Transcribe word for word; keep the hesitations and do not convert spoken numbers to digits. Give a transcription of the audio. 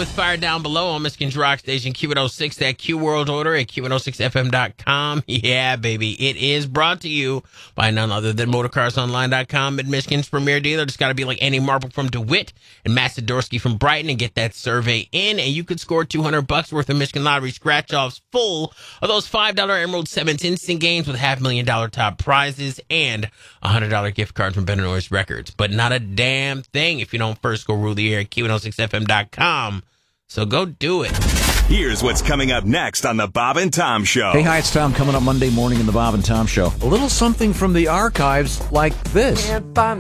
with Fire Down Below on Michigan's Rock Station Q one oh six, that Q World Order at Q one oh six F M dot com. Yeah, baby. It is brought to you by none other than Motorcars Online dot com, Mid-Michigan's premier dealer. Just got to be like Andy Marple from DeWitt and Matt Sidorsky from Brighton and get that survey in, and you could score two hundred bucks worth of Michigan Lottery scratch-offs full of those five dollar Emerald Sevens instant games with half million dollar top prizes and a one hundred dollar gift card from Better Noise Records. But not a damn thing if you don't first go rule the air at Q one oh six F M dot com. So go do it. Here's what's coming up next on the Bob and Tom Show. Hey, hi, it's Tom coming up Monday morning in the Bob and Tom Show. A little something from the archives like this. Can't find